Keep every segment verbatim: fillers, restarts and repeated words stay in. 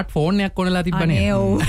Smart phone එකක් ඕනලා තිබ්බනේ.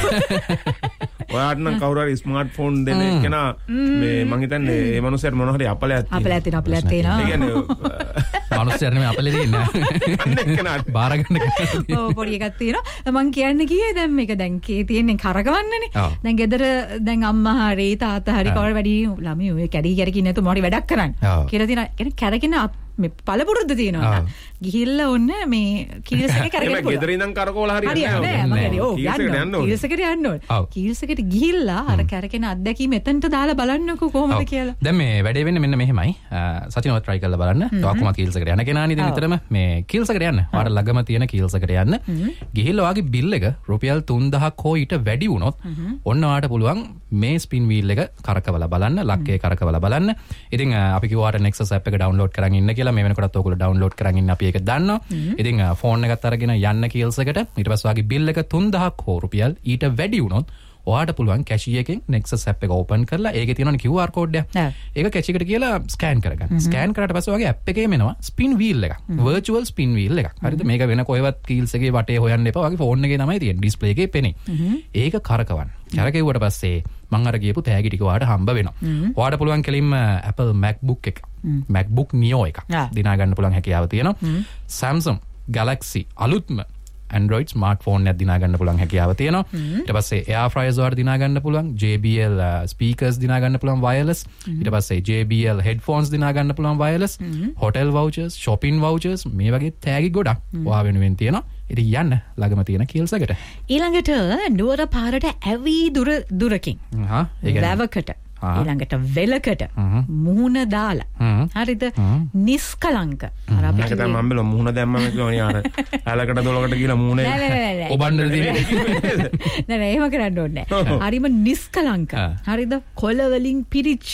ඔයාට නම් කවුරු හරි ස්මාර්ට් ෆෝන් දෙන කෙනා මේ මං හිතන්නේ ඒ මනුස්සයාට මොන හරි අපලයක් තියෙනවා. අපලයක් තියෙනවා අපලයක් තියෙනවා. ඒ කියන්නේ මනුස්සයාට නෙමෙයි අපලේ තියෙන්නේ. අන්න කෙනාට බාර ගන්න කෙනා. ඔව් පොඩි එකක් තියෙනවා. මං කියන්න කියේ දැන් මේක දැන් කේ තියෙන්නේ කරකවන්නනේ. දැන් ගෙදර දැන් අම්මා හරි තාත්තා හරි කවුරු වැඩි ළමයි ඔය කැඩි කැරකි නැතු මොහරි වැඩක් කරන්නේ කියලා තියෙනවා. කියන්නේ කැරකින මේ පළපුරුද්ද තියෙනවා. ගිහිල්ලා ඔන්න මේ කීල්ස් එක කරගෙන පුළුවන්. ගෙදර ඉඳන් කරකවලා හරියන්නේ නැහැ. නෑ මම ඔව් යන්න ඕනේ. කීල්ස් එකට යන්න ඕනේ. කීල්ස් එකට ගිහිල්ලා අර කැරකෙන අත්දැකීම එතනට දාලා බලන්නකෝ කොහොමද කියලා. දැන් මේ වැඩේ වෙන්නේ මෙන්න මෙහෙමයි. සචිනව try කරලා බලන්න. ඔයා කොහොමද කීල්ස් එකට යන කෙනානේ ඉතින් විතරම මේ කීල්ස් එකට යන්න. ඔයාට ළඟම තියෙන කීල්ස් එකට යන්න. ගිහිල්ලා ඔයාගේ බිල් එක රුපියල් තුන් දහසක් හෝ ඊට වැඩි වුණොත් ඔන්න ඔයාට පුළුවන් මේ ස්පින් වීල් එක කරකවලා බලන්න, ලක්කේ කරකවලා බලන්න. ඉතින් අපි කිව්වාට Nexus app එක download කරන් ඉන්න කියලා. මේ වෙනකොටත් ඔයගොල්ලෝ download කරන් ඉන්න අපි ඒක දන්නවා. ඉතින් ෆෝන් එකත් අරගෙන යන්න කීල්ස් එකට. ඊට පස්සේ ඔයාගේ බිල් එක තුන් දහසක් හෝ රුපියල් ඊට වැඩි වුණොත් ඔයාට පුළුවන් කැෂි එකෙන් Nexus app එක ඕපන් කරලා ඒකේ තියෙනවනේ Q R code එක. ඒක කැෂි එකට කියලා ස්කෑන් කරගන්න. ස්කෑන් කරාට පස්සේ ඔයාගේ app එකේම එනවා ස්පින් වීල් එකක්. virtual spin wheel එකක්. හරිද? මේක වෙන කොහෙවත් කීල්ස් එකේ වටේ හොයන්න එපා. ඔයාගේ ෆෝන් එකේ තමයි තියෙන්නේ. ඩිස්ප්ලේ එකේ පෙනේ. ඒක කරකවන්න. කරකෙව්වට පස්සේ මම අර ගියපු තෑගි ටික ඔයාට හම්බ වෙනවා. ඔයාට පුළුවන් කෙලින්ම Apple MacBook එක, MacBook Neo එක දිනා ගන්න පුළුවන් හැකියාව තියෙනවා. Samsung Galaxy අලුත්ම Android smartphone එකක් දිනා ගන්න පුළුවන් හැකියාව තියෙනවා. ඊට පස්සේ air fryers වල දිනා ගන්න පුළුවන්, J B L uh, speakers දිනා ගන්න පුළුවන් wireless. ඊට පස්සේ J B L headphones දිනා ගන්න පුළුවන් wireless. hotel vouchers, shopping vouchers මේ වගේ තෑගි ගොඩක් ඔයා වෙනුවෙන් තියෙනවා. ඉතින් යන්න ළඟම තියෙන කීල්ස් එකට. ඊළඟට නුවර පාරට ඇවි දුර දුරකින්. හා ඒ කියන්නේ වැවකට ඊළඟට වෙලකට මුහුණ දාලා හරිද නිස්කලංක අර අපි තමයි මම බල මුහුණ දැම්මම කියන්නේ අර ඇලකට දොලකට ගිහලා මුහුණේ නෑ නෑ නෑ ඔබන්නර දිනේ නෑ නෑ එහෙම කරන්න ඕනේ නෑ හරිම නිස්කලංක හරිද කොළ වලින් පිරිච්ච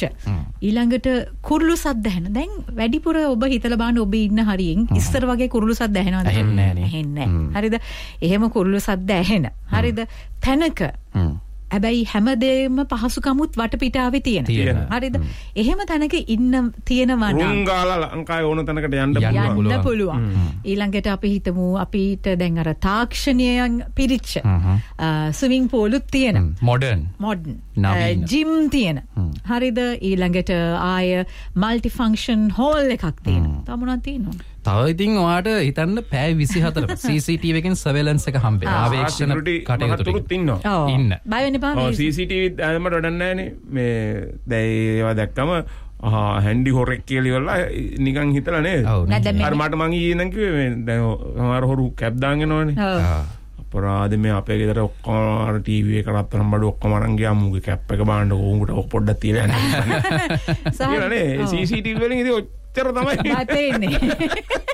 ඊළඟට කුරුළු සද්ද ඇහෙන දැන් වැඩිපුර ඔබ හිතලා බලන්න ඔබ ඉන්න හරියෙන් ඉස්සර වගේ කුරුළු සද්ද ඇහෙනවද ඇහෙන්නේ නෑනේ ඇහෙන්නේ හරිද එහෙම කුරුළු සද්ද ඇහෙන හරිද තැනක හැබැයි හැමදේම පහසුකමුත් වටපිටාවේ තියෙනවා. හරිද? එහෙම තැනක ඉන්න තියෙනවා නම් රුංගාලා ලංකාවේ ඕන තැනකට යන්න පුළුවන්. යන්න පුළුවන්. ඊළඟට අපි හිතමු අපිට දැන් අර තාක්ෂණයෙන් පිරිච්ච ස්විමින් පූලුත් තියෙනවා. මොඩර්න්. මොඩර්න්. ජිම් තියෙන. හරිද? ඊළඟට ආය মালටි ෆන්ක්ෂන් හෝල් එකක් තියෙනවා. තව මොනවද තියෙනවද? තව ඉතින් ඔයාට හිතන්න පැය විසිහතරම C C T V එකෙන් සර්වේලන්ස් එක හම්බෙනවා. ආවේක්ෂණ කටයුතු ඉන්නවා. ඉන්න. බය වෙන්න එපා. ඔව් C C T V දැම්මට වැඩක් නැහැනේ. මේ දැන් ඒවා දැක්කම ආ හැන්ඩි හොරෙක් කියලා ඉවරලා නිකන් හිතලා නේද? අර මට මං ඊයේ නම් කිව්වේ මේ දැන් සමහර හොරු කැප් දාන් එනවනේ. අපරාධ මේ අපේ ගෙදර ඔක්කොම අර ටීවී එක රත්තරන් බඩු ඔක්කොම අරන් ගියා මුගේ කැප් එක බාන්න උඹට පොඩ්ඩක් තියලා යන්න. සාරනේ C C T V වලින් ඉතින් ඔච්චර තමයි. මතෙන්නේ.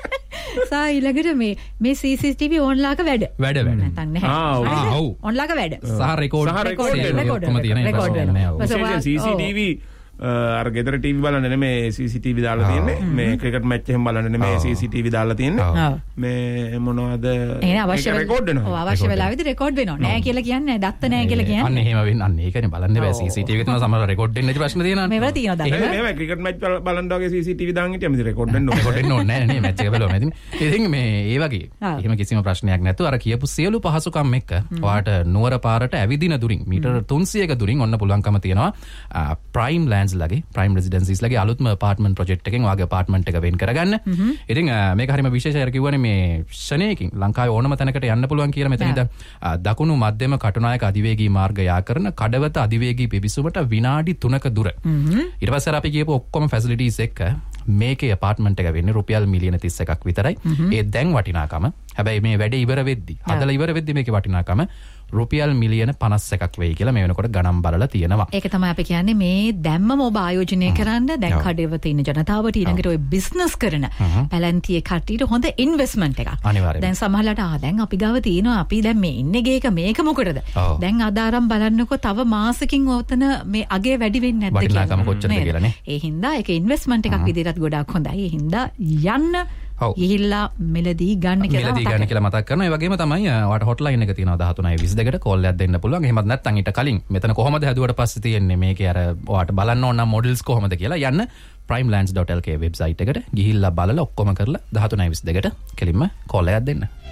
සා ඊළඟට මේ මේ C C T V ඔන්ලාක වැඩ. වැඩ වැඩ. නැත්නම් නැහැ. ආ ඔව්. ඔන්ලාක වැඩ. සහ රෙකෝඩ් රෙකෝඩ් ඔක්කොම තියෙන එක. C C T V අර ගෙදර ටීවී බලන්න නෙමෙයි C C T V දාලා තියෙන්නේ. මේ ක්‍රිකට් මැච් එකෙන් බලන්න නෙමෙයි C C T V දාලා තියෙන්නේ. මේ මොනවද ඒක අවශ්‍ය රෙකෝඩ් වෙනවා. ඔව් අවශ්‍ය වෙලාවෙදි රෙකෝඩ් වෙනවා. නෑ කියලා කියන්නේ දත්ත නෑ කියලා කියන්නේ. අන්න එහෙම වෙන්නේ. අන්න ඒකනේ බලන්න බෑ C C T V එක තමයි සමහර රෙකෝඩ් දෙන්න ඉති ප්‍රශ්න තියෙනවා. මේවල තියෙනවා දත්ත. එහෙම ක්‍රිකට් මැච් බලන්න වගේ C C T V දාන් හිටියම ඉතින් රෙකෝඩ් වෙන්න ඕනේ. රෙකෝඩ් වෙන්න ඕනේ නෑ නේ මැච් එක බලවම ඉතින්. ඉතින් මේ ඒ වගේ එහෙම කිසිම ප්‍රශ්නයක් නැතුව අර කියපු සියලු පහසුකම් එක්ක ඔයාට නුවර පාරට ඇවිදින දුරින් මීටර තුන්සියයක දුරින් ඔන්න පුළුවන්කම තියෙනවා ප්‍රයිම් ලෑන්ඩ්ස් ලගේ ප්‍රයිම් රෙසිඩන්සිස් ලගේ අලුත්ම අපාර්ට්මන්ට් ප්‍රොජෙක්ට් එකෙන් ඔයාගේ අපාර්ට්මන්ට් එක වෙන් කරගන්න. ඉතින් මේක හරිම විශේෂයි. අර කිව්වනේ මේ ෂණයකින් ලංකාවේ ඕනම තැනකට යන්න පුළුවන් කියලා මෙතනද දකුණු මධ්‍යම කටුනායක අධිවේගී මාර්ග යා කරන කඩවත අධිවේගී පිවිසුමට විනාඩි තුනක දුර. ඊට පස්සේ අපි කියපු ඔක්කොම ෆැසිලිටිස් එක්ක මේකේ අපාර්ට්මන්ට් එක වෙන්නේ රුපියල් මිලියන තිස් එකක් විතරයි. ඒ දැන් වටිනාකම. හැබැයි මේ වැඩේ ඉවර වෙද්දි, හදලා ඉවර වෙද්දි මේකේ වටිනාකම රුපියල් මිලියන පනස් එකක් වෙයි කියලා මේ වෙනකොට ගණන් බලලා තියෙනවා. ඒක තමයි අපි කියන්නේ මේ දැම්මම ඔබ ආයෝජනය කරන්න දැන් කඩේවත ඉන්න ජනතාවට ඊළඟට ඔය බිස්නස් කරන පැලැන්තියේ කට්ටියට හොඳ ඉන්වෙස්ට්මන්ට් එකක්. දැන් සමහරලාට ආ දැන් අපි ගාව තියෙනවා අපි දැන් මේ ඉන්නේ ගේක මේක මොකටද? දැන් අදාරම් බලන්නකො තව මාසෙකින් ඔතන මේ අගේ වැඩි වෙන්නේ නැද්ද කියලා. වටිනාකම කොච්චරද කියලා නේ. ඒ හින්දා ඒක ඉන්වෙස්ට්මන්ට් එකක් විදිහට ගොඩාක් හොඳයි. ඒ හින්දා යන්න ගිහිල්ලා මෙලදී ගන්න කියලා මෙලදී ගන්න කියලා මතක් කරනවා. ඒ වගේම තමයි ඔයාට හොට්ලයින් එක තියෙනවා දහතුනයි විසිදෙකට කෝල් එකක් දෙන්න පුළුවන්. එහෙමත් නැත්නම් ඊට කලින් මෙතන කොහොමද හැදුවට පස්සේ තියෙන්නේ මේකේ අර ඔයාට බලන්න ඕන නම් මොඩල්ස් කොහොමද කියලා යන්න primelands dot l k website එකට ගිහිල්ලා බලලා ඔක්කොම කරලා දහතුනයි විසිදෙකට කෙලින්ම කෝල් එකක් දෙන්න.